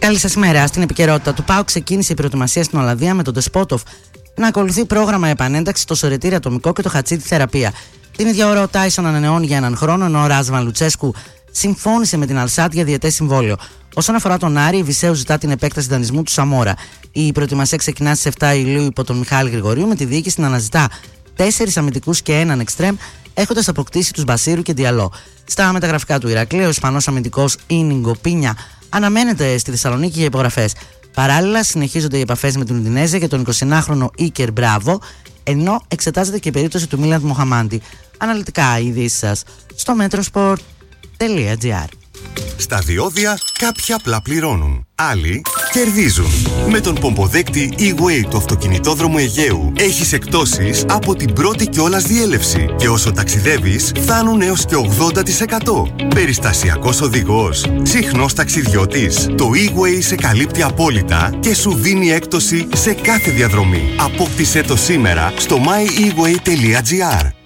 Καλή σας ημέρα. Στην επικαιρότητα του ΠΑΟΚ ξεκίνησε η προετοιμασία στην Ολλανδία με τον Ντεσπότοφ να ακολουθεί πρόγραμμα επανένταξη στο Σωρετήρι Ατομικό και το Χατσίτη Θεραπεία. Την ίδια ώρα ο Τάισον ανανεώνει για έναν χρόνο, ενώ ο Ράσβαν Λουτσέσκου συμφώνησε με την Αλσάτ για διετές συμβόλαιο. Όσον αφορά τον Άρη, η Βυσσέου ζητά την επέκταση δανεισμού του Σαμόρα. Η προετοιμασία ξεκινά στις 7 Ιουλίου υπό τον Μιχάλη Γρηγορίου, με τη διοίκηση να αναζητά 4 αμυντικούς και έναν εξτρέμ, έχοντας αποκτήσει τους Μπασίρου και Διαλό. Στα μεταγραφικά του Ηρακλείου, ο Ισπανός αμυντικός Ίνιγκο Πίνια αναμένεται στη Θεσσαλονίκη για υπογραφές. Παράλληλα, συνεχίζονται οι επαφές με τον Ουντινέζε και τον 21χρονο Ίκερ Μπράβο, ενώ εξετάζεται και η περίπτωση του Μίλαντ Μοχαμάντι. Αναλυτικά οι ειδήσεις σας στο metrosport.gr. Στα διόδια κάποιοι απλά πληρώνουν, άλλοι κερδίζουν. Με τον πομποδέκτη E-Way του αυτοκινητόδρομου Αιγαίου έχεις εκπτώσεις από την πρώτη κιόλας διέλευση και όσο ταξιδεύεις φτάνουν έως και 80%. Περιστασιακός οδηγός, συχνός ταξιδιώτης, το E-Way σε καλύπτει απόλυτα και σου δίνει έκπτωση σε κάθε διαδρομή. Απόκτησέ το σήμερα στο myeWay.gr.